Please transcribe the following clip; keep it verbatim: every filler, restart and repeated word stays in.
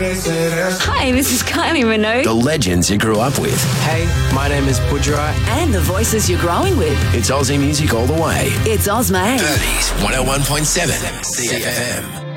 Hi, this is Kylie Minogue. The legends you grew up with. Hey, my name is Budra. And the voices you're growing with. It's Aussie music all the way. It's Ozmate. Birdies one oh one point seven C F M.